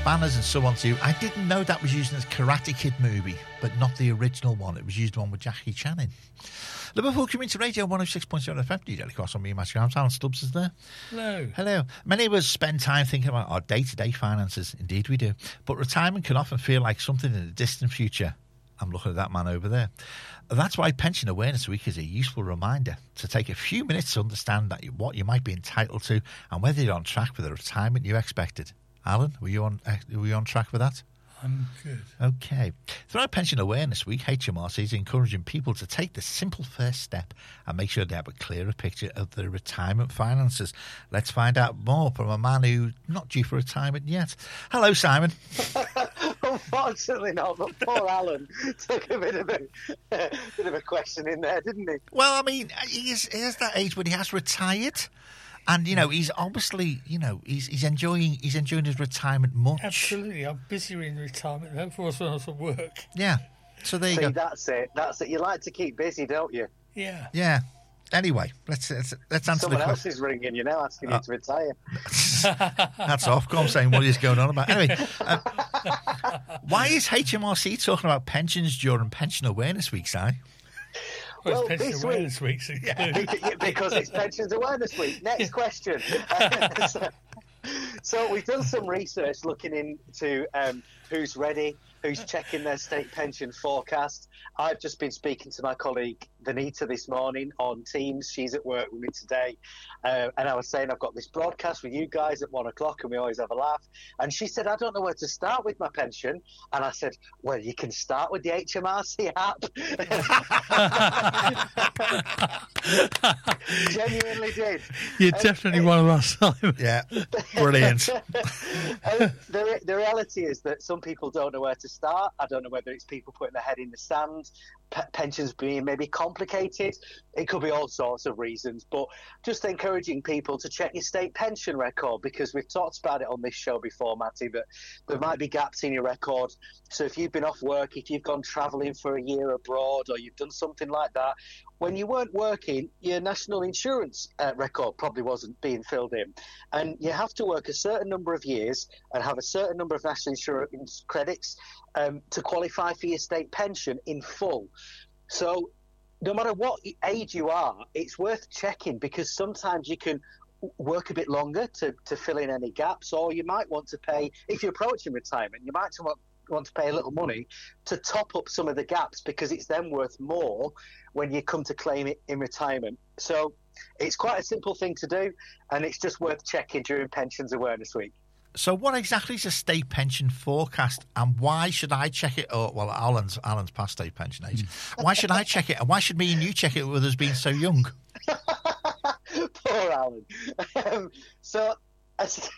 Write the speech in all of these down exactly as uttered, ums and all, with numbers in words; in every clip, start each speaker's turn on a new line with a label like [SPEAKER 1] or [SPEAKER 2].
[SPEAKER 1] banners and so on too. I didn't know that was used in the Karate Kid movie, but not the original one. It was used one with Jackie Channing. Liverpool Community Radio one oh six point seven F M. D J Cross on me, Matthew Grams. Alan Stubbs is there.
[SPEAKER 2] Hello.
[SPEAKER 1] Hello. Many of us spend time thinking about our day-to-day finances. Indeed we do. But retirement can often feel like something in the distant future. I'm looking at that man over there. That's why Pension Awareness Week is a useful reminder to take a few minutes to understand that you, what you might be entitled to and whether you're on track for the retirement you expected. Alan, were you on uh, were you on track with that?
[SPEAKER 2] I'm good.
[SPEAKER 1] Okay. Throughout Pension Awareness Week, H M R C is encouraging people to take the simple first step and make sure they have a clearer picture of their retirement finances. Let's find out more from a man who's not due for retirement yet. Hello, Simon.
[SPEAKER 3] Unfortunately not, but poor Alan took a bit of a, a bit of a question in there, didn't he?
[SPEAKER 1] Well, I mean, he's, he's that age when he has retired. And, you know, he's obviously, you know, he's he's enjoying he's enjoying his retirement much.
[SPEAKER 2] Absolutely. I'm busy in retirement. Therefore, I was at work.
[SPEAKER 1] Yeah. So there you
[SPEAKER 3] See,
[SPEAKER 1] go.
[SPEAKER 3] that's it. That's it. You like to keep busy, don't you?
[SPEAKER 2] Yeah.
[SPEAKER 1] Yeah. Anyway, let's let's, let's answer
[SPEAKER 3] Someone
[SPEAKER 1] the
[SPEAKER 3] else
[SPEAKER 1] question.
[SPEAKER 3] is ringing you now, asking
[SPEAKER 1] Oh.
[SPEAKER 3] you to retire.
[SPEAKER 1] That's off. Go on, saying what is going on about. Anyway, uh, why is H M R C talking about pensions during Pension Awareness Week, Si?
[SPEAKER 2] Well,
[SPEAKER 3] Well,
[SPEAKER 2] it's Pension
[SPEAKER 3] this
[SPEAKER 2] Awareness Week. So yeah.
[SPEAKER 3] Bec- because it's Pensions Awareness Week. Next question. Uh, so, so we've done some research looking into um, who's ready, who's checking their state pension forecast. I've just been speaking to my colleague Vanita this morning on Teams. She's at work with me today. Uh, and I was saying I've got this broadcast with you guys at one o'clock and we always have a laugh. And she said, I don't know where to start with my pension. And I said, well, you can start with the H M R C app. Genuinely did.
[SPEAKER 2] You're
[SPEAKER 3] And-
[SPEAKER 2] definitely one of us, Simon.
[SPEAKER 1] Yeah, brilliant.
[SPEAKER 3] And the, the reality is that some people don't know where to start. I don't know whether it's people putting their head in the sand, pe- pensions being maybe complicated. It could be all sorts of reasons. But just encouraging people to check your state pension record, because we've talked about it on this show before, Matty, that there might be gaps in your record. So if you've been off work, if you've gone travelling for a year abroad, or you've done something like that, when you weren't working, your national insurance uh, record probably wasn't being filled in. And you have to work a certain number of years and have a certain number of national insurance credits um, to qualify for your state pension in full. So no matter what age you are, it's worth checking, because sometimes you can work a bit longer to, to fill in any gaps, or you might want to pay, if you're approaching retirement, you might want want to pay a little money to top up some of the gaps, because it's then worth more when you come to claim it in retirement. So it's quite a simple thing to do, and it's just worth checking during Pensions Awareness Week.
[SPEAKER 1] So what exactly is a state pension forecast, and why should I check it? Oh, well, Alan's Alan's past state pension age. Why should I check it, and why should me and you check it with us being so young?
[SPEAKER 3] Poor Alan. Um, so, as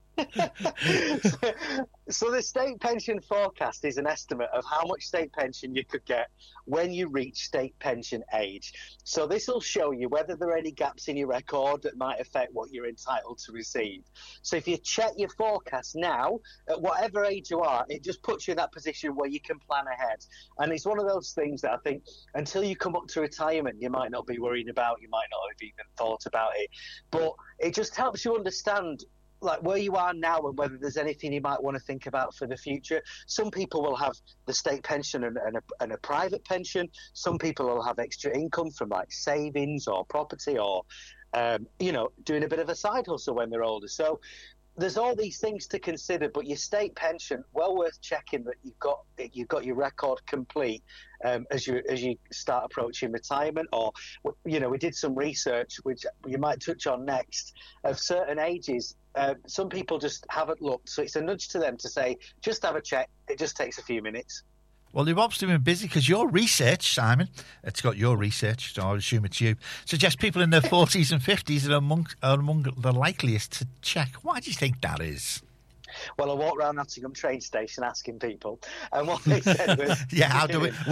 [SPEAKER 3] so the state pension forecast is an estimate of how much state pension you could get when you reach state pension age. So this will show you whether there are any gaps in your record that might affect what you're entitled to receive. So if you check your forecast now, at whatever age you are, it just puts you in that position where you can plan ahead. And it's one of those things that I think until you come up to retirement, you might not be worried about, you might not have even thought about it. But it just helps you understand like where you are now and whether there's anything you might want to think about for the future. Some people will have the state pension and, and, a, and a private pension. Some people will have extra income from like savings or property or, um, you know, doing a bit of a side hustle when they're older. So there's all these things to consider, but your state pension, well worth checking that you've got you've got your record complete um, as you as you start approaching retirement. Or, you know, we did some research, which you might touch on next, of certain ages. Uh, some people just haven't looked, so it's a nudge to them to say, just have a check. It just takes a few minutes.
[SPEAKER 1] Well, you've obviously been busy, because your research, Simon, it's got your research, so I assume it's you, suggests people in their forties and fifties are among, are among the likeliest to check. Why do you think that is?
[SPEAKER 3] Well, I walked around Nottingham train station asking people, and what they said was...
[SPEAKER 1] yeah, how do we...